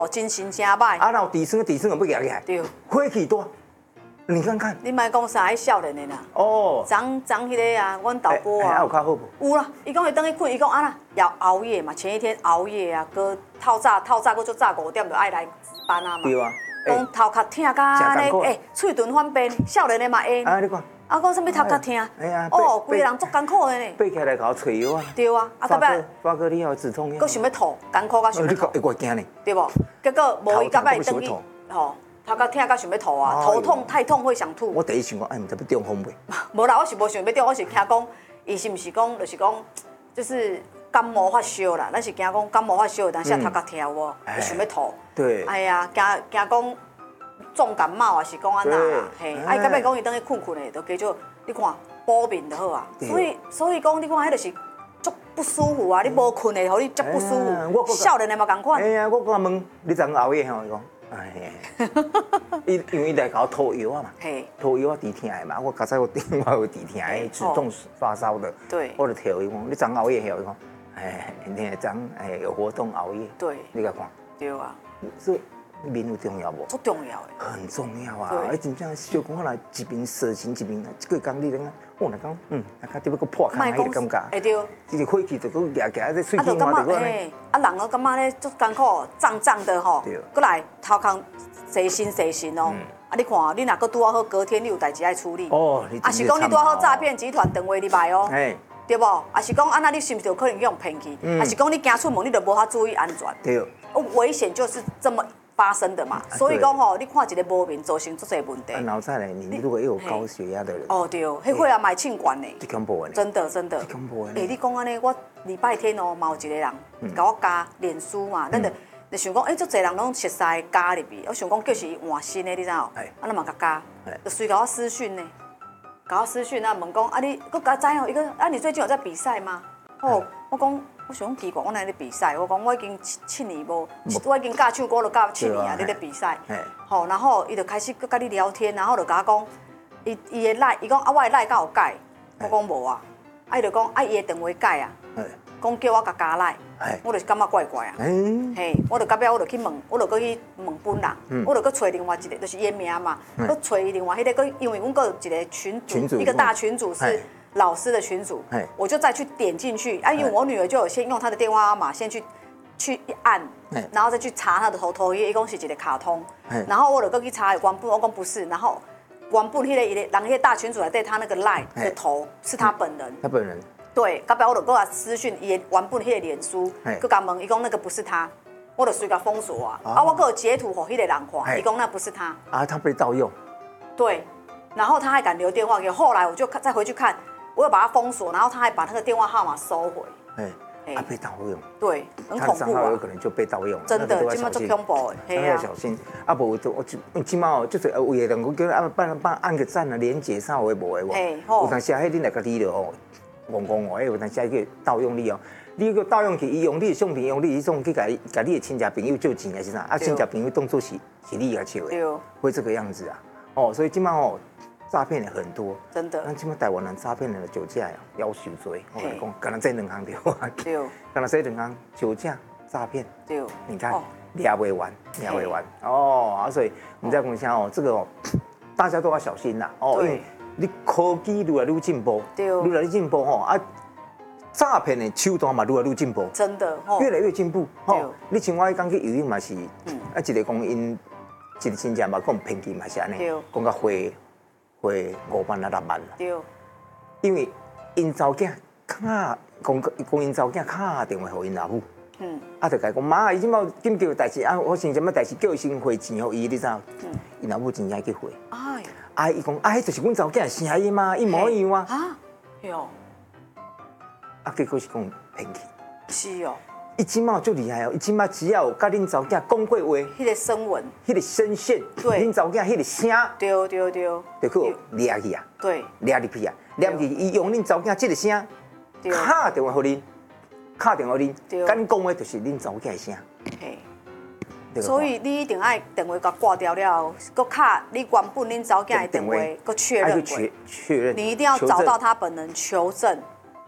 哦，精神真歹。 啊，然后底层有要压起来， 对， 火气大，你看看。 你莫讲啥，迄少年的啦。 哦。 昨迄个啊，阮导播啊， 有较好无？ 有啦，伊讲伊等去困，伊讲啊啦，要熬夜嘛，前一天熬夜啊，搁透早搁做早5点就爱来值班啊嘛。 对啊。 讲头壳疼甲安尼，喙唇反白，少年的嘛会。 啊，你看。 啊，讲什么头壳疼？ 哎呀。 哦，规个人足艰苦的呢。 爬起来搞找药啊。 对啊，啊，到尾发哥，你要止痛药。 搁想要吐，艰苦甲想要吐。 我惊呢。 对不？结果无伊到尾等于吼。头壳疼甲想要吐啊，头痛太痛会想吐。 我第一想讲，哎，毋知要中风袂？ 无啦，我是无想要中，我是惊讲，伊是毋是讲，就是讲，就是感冒发烧啦。咱是惊讲感冒发烧，但是头壳疼有无？就想要吐。 对。 哎呀，惊讲重感冒啊，是讲安那啦，嘿。啊，伊到尾讲伊等去困咧，就加少你看补眠就好啊。所以讲你看，迄就是足不舒服啊！你无困的，互你足不舒服。少年的嘛共款。 哎呀，我讲问你昨熬夜吼？伊讲。哎，因为伊来搞涂药啊嘛，涂药啊治疼的嘛，我刚才我电话有治疼的，止痛发烧的， 对， 我就调伊讲，你昨熬夜后，伊讲，哎，你昨有活动熬夜， 对， 你甲看， 对啊， 所以眠有重要无？ 足重要的， 很重要啊！哎，真正小讲来一边蛇形一边，这个工你讲，我来讲，啊，对要个破空迄个感觉， 会对， 这个火气就个夹夹在喙齿嘛就讲呢，啊，人都感觉咧足艰苦，胀的吼，过来头壳细心哦，啊，你看，你若个拄好，隔天你有代志爱处理， 哦， 啊是讲你拄好诈骗集团电话入来哦，对不？啊是讲安那你是不是有可能用骗去？啊是讲你行出门你就无法注意安全， 对， 危险就是这么发生的嘛，所以讲吼，你看一个无眠造成足侪问题。 然后再来，你如果有高血压的人， 哦对，迄血压买庆管呢， 恐怖的， 真的。 恐怖的。 你讲安尼，我礼拜天哦，嘛有一个人甲我加脸书嘛，咱就想讲，足侪人拢熟悉加入去，我想讲叫是换新的，你知影？啊，咱嘛甲加，就随甲我私讯呢，甲我私讯啊，问讲啊，你佮甲知哦，伊个啊，你最近有在比赛吗？哦，我讲。我想奇怪，我哪咧比赛？我讲我已经7年无，我已经教唱歌就教7年啊，你咧比赛。好，然后伊就开始佮你聊天，然后就甲我讲，伊的赖，伊讲啊，我的赖敢有改？我讲无啊，啊伊就讲啊，伊的电话改啊，讲叫我甲加赖，我就感觉怪怪啊。嘿，我就到尾我就去问，我就搁去问本人，我就搁找另外一个，就是伊的名嘛，搁找另外迄个，因为阮搁有一个群组，一个大群组是。老师的群组，我就再去点进去，因为我女儿就有先用她的电话号码先去按，然后再去查她的头页，一共是一个卡通，然后我就去查原本，我讲不是，然后原本迄个人迄个大群组来对他那个 line 的头是他本人， 他本人， 对，到尾我就给他私讯伊原本迄个脸书，佮甲问伊讲那个不是他，我就随甲封锁啊，我佮有截图给迄个人看，伊讲那不是他， 啊，他被盗用， 对，然后他还敢留电话给我，后来我就再回去看。我有把它封锁，然后他还把那个电话号码收回。 被盗用。对， 很恐怖啊。 有可能就被盗用。 真的，今麦最恐怖的。 要小心。啊，无我今麦哦，就是有的人我叫帮按个赞啊，连结啥有诶无诶无。有当时迄恁来个你了哦，讲哦，有当时个盗用你哦，你个盗用去，伊用你的相片，用你迄种去甲你的亲戚朋友借钱还是啥？啊，亲戚朋友当作是你甲笑的，会这个样子啊。哦，所以今麦哦。诈骗也很多， 真的。 咱即摆台湾人诈骗的酒驾呀，要求多。我来讲，敢若这2项对吧？ 对。 敢若这2项酒驾、诈骗。 对。 你看，抓不完，抓不完。哦，所以我们在讲下哦，这个哦，大家都要小心啦。哦，因为你科技愈来愈进步，愈来愈进步吼啊，诈骗的手段嘛愈来愈进步。 真的。 越来越进步。哦，你像我刚去游泳嘛是，啊一个讲因一个亲戚嘛讲骗去嘛是安尼，讲到会5万啊6万啦， 对， 因为因查某囝敲讲因查某囝敲电话给因老母，啊，就甲伊讲妈，伊即摆紧急代志啊，我想什么代志叫伊先汇钱给伊，你知道？因老母真正去汇，啊，伊讲啊，迄就是阮查某囝的声音嘛，一模一样啊， 啊，哟， 啊，结果是讲骗去， 是哦。 伊即摆足厉害哦！伊即摆只要有甲恁查某囝讲过话， 迄个声纹， 迄个声线，恁查某囝迄个声， 对，就去抓去啊， 对， 抓入去啊，抓去，伊用恁查某囝即个声，敲电话给恁，敲电话给恁，甲恁讲的就是恁查某囝的声。 所以你一定爱电话甲挂掉了，搁卡你原本恁查某囝的电话，搁确认过， 确认， 你一定要找到他本人求证。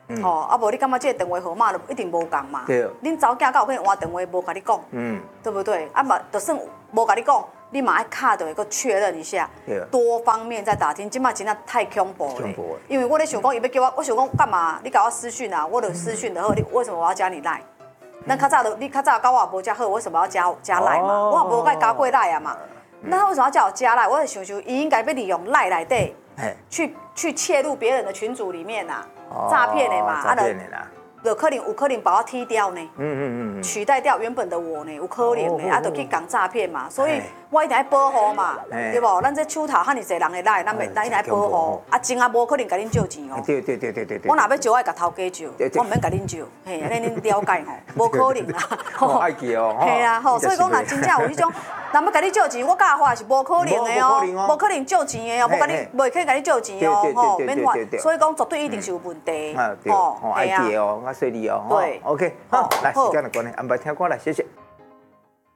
吼，啊无你感觉这个电话号码就一定无共嘛？ 对。 恁查某囝有可能换电话无甲你讲，对不对？啊嘛，就算无甲你讲，你嘛爱卡着个确认一下，多方面在打听。即马真正太恐怖了，因为我咧想讲，伊要叫我想讲干嘛？你甲我私讯啊，我就私讯就好。你为什么我要加你赖？咱较早你较早甲我无加好，为什么要加赖嘛？我也无甲加过赖啊嘛。那他为什么要叫我加赖？我在想，伊应该要利用赖内底，去切入别人的群组里面呐，诈骗的嘛，有可能把我踢掉呢，取代掉原本的我呢，有可能的，就去讲诈骗嘛，所以我一定要保护嘛，对不？咱这手头遐尼侪人的来，咱一定要保护，真无可能甲恁借钱哦。对。我若要借，我会甲头家借，我唔免甲恁借，嘿，安尼恁了解吼，无可能啦。 爱记哦。 嘿啊，吼，所以讲若真正有迄种，若要甲你借钱，我教话是无可能的哦，无可能借钱的哦，袂可能甲你借钱哦，吼，免法。所以讲绝对一定是有问题， 吼，爱记哦。说你哦，对 ，OK， 好，来时间的关系，安排听歌了，谢谢。